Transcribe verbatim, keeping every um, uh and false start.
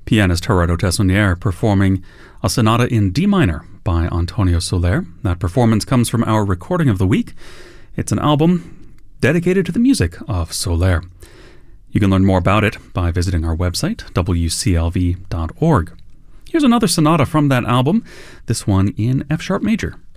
pianist Gerardo Tessonnier performing a sonata in D minor by Antonio Soler. That performance comes from our recording of the week. It's an album dedicated to the music of Soler. You can learn more about it by visiting our website, w c l v dot org. Here's another sonata from that album, this one in F-sharp major.